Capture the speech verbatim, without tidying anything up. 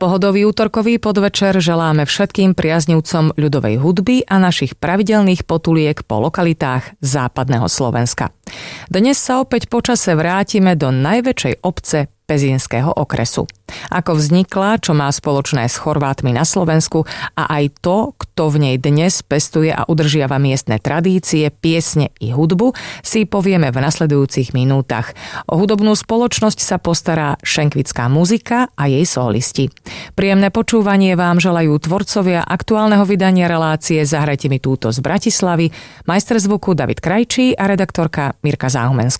Pohodový útorkový podvečer želáme všetkým priaznivcom ľudovej hudby a našich pravidelných potuliek po lokalitách západného Slovenska. Dnes sa opäť počase vrátime do najväčšej obce Pezínskeho okresu. Ako vznikla, čo má spoločné s Chorvátmi na Slovensku a aj to, kto v nej dnes pestuje a udržiava miestne tradície, piesne i hudbu, si povieme v nasledujúcich minútach. O hudobnú spoločnosť sa postará šenkvická muzika a jej solisti. Príjemné počúvanie vám želajú tvorcovia aktuálneho vydania relácie Zahrajte mi túto z Bratislavy, majster zvuku David Krajčí a redaktorka Mirka Záhumenská.